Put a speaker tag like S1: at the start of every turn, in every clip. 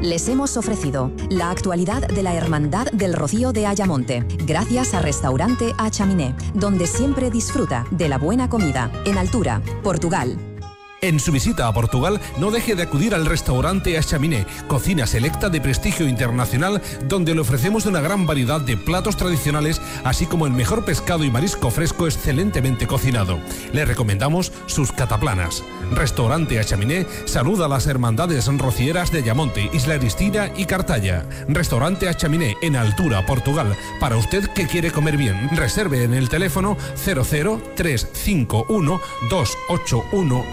S1: Les hemos ofrecido la actualidad de la Hermandad del Rocío de Ayamonte, gracias a Restaurante A Chaminé, donde siempre disfruta de la buena comida, en altura, Portugal.
S2: En su visita a Portugal, no deje de acudir al restaurante A Chaminé, cocina selecta de prestigio internacional, donde le ofrecemos una gran variedad de platos tradicionales, así como el mejor pescado y marisco fresco excelentemente cocinado. Le recomendamos sus cataplanas. Restaurante A Chaminé saluda a las hermandades rocieras de Ayamonte, Isla Cristina y Cartaya. Restaurante A Chaminé, en Altura, Portugal. Para usted que quiere comer bien, reserve en el teléfono 00351 281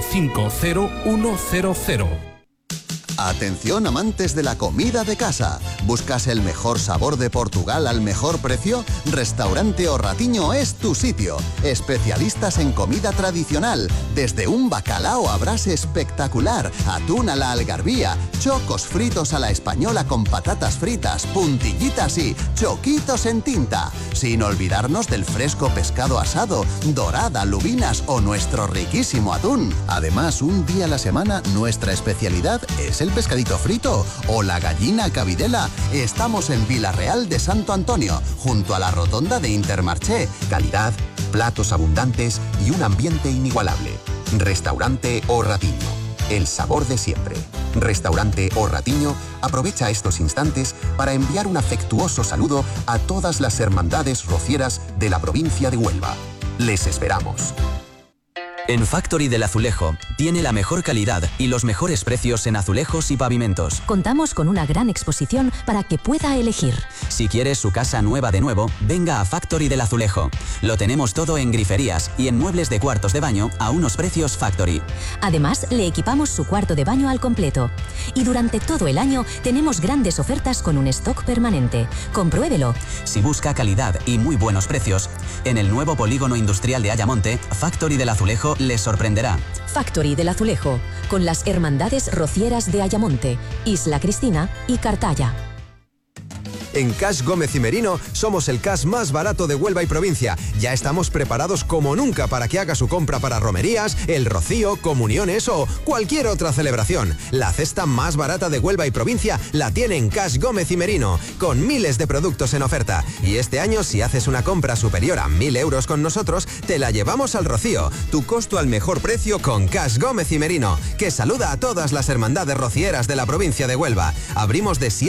S2: 950-100.
S3: Atención amantes de la comida de casa. ¿Buscas el mejor sabor de Portugal al mejor precio? Restaurante O Ratiño es tu sitio. Especialistas en comida tradicional, desde un bacalao a brasa espectacular, atún a la algarvía, chocos fritos a la española con patatas fritas, puntillitas y choquitos en tinta. Sin olvidarnos del fresco pescado asado, dorada, lubinas o nuestro riquísimo atún. Además, un día a la semana, nuestra especialidad es el pescadito frito o la gallina cabidela. Estamos en Vilarreal de Santo Antonio, junto a la rotonda de Intermarché. Calidad, platos abundantes y un ambiente inigualable. Restaurante O Ratiño, el sabor de siempre. Restaurante O Ratiño aprovecha estos instantes para enviar un afectuoso saludo a todas las hermandades rocieras de la provincia de Huelva. Les esperamos.
S4: En Factory del Azulejo tiene la mejor calidad y los mejores precios en azulejos y pavimentos.
S1: Contamos con una gran exposición para que pueda elegir.
S4: Si quieres su casa nueva de nuevo, venga a Factory del Azulejo. Lo tenemos todo en griferías y en muebles de cuartos de baño a unos precios Factory.
S1: Además, le equipamos su cuarto de baño al completo. Y durante todo el año tenemos grandes ofertas con un stock permanente. Compruébelo.
S4: Si busca calidad y muy buenos precios, en el nuevo polígono industrial de Ayamonte, Factory del Azulejo les sorprenderá.
S1: Factory del Azulejo, con las hermandades rocieras de Ayamonte, Isla Cristina y Cartaya.
S5: En Cash Gómez y Merino somos el cash más barato de Huelva y provincia. Ya estamos preparados como nunca para que haga su compra para romerías, el rocío, comuniones o cualquier otra celebración. La cesta más barata de Huelva y provincia la tiene en Cash Gómez y Merino, con miles de productos en oferta. Y este año, si haces una compra superior a 1.000 euros con nosotros, te la llevamos al rocío. Tu costo al mejor precio con Cash Gómez y Merino, que saluda a todas las hermandades rocieras de la provincia de Huelva. Abrimos de 7